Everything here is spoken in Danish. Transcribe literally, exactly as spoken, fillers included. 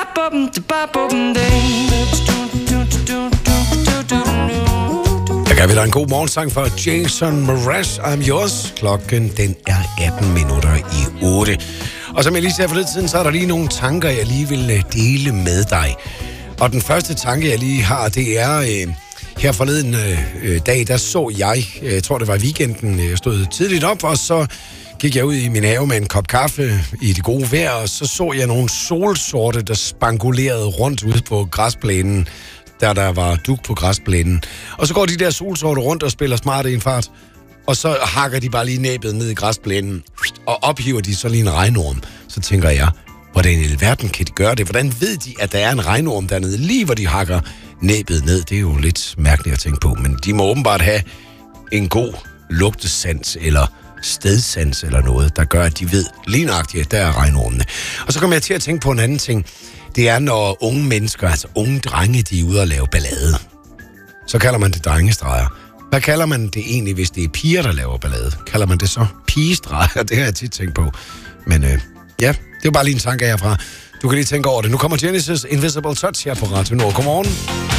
Der kan vi da en god morgensang for Jason Mraz, I'm Yours. Klokken, den er atten minutter i otte. Og som jeg lige sagde for lidt siden, så er der lige nogle tanker, jeg lige vil dele med dig. Og den første tanke, jeg lige har, det er... Øh, her forleden øh, dag, der så jeg, jeg tror det var i weekenden, jeg stod tidligt op, og så gik jeg ud i min have med en kop kaffe i det gode vejr, og så så jeg nogle solsorte, der spangulerede rundt ude på græsplænen, der der var dug på græsplænen. Og så går de der solsorte rundt og spiller smart i en fart, og så hakker de bare lige næbet ned i græsplænen, og ophiver de så lige en regnorm. Så tænker jeg, hvordan i alverden kan de gøre det? Hvordan ved de, at der er en regnorm dernede, lige hvor de hakker næbet ned? Det er jo lidt mærkeligt at tænke på, men de må åbenbart have en god lugtesans eller stedsans eller noget, der gør, at de ved lige nøjagtigt, at der er regnormene. Og så kommer jeg til at tænke på en anden ting. Det er, når unge mennesker, altså unge drenge, de er ude og lave ballade. Så kalder man det drengestreger. Hvad kalder man det egentlig, hvis det er piger, der laver ballade? Kalder man det så pigestreger? Det har jeg tit tænkt på. Men øh, ja, det er jo bare lige en tanke herfra. Du kan lige tænke over det. Nu kommer Genesis Invisible Touch her på Radio Nord. Godmorgen.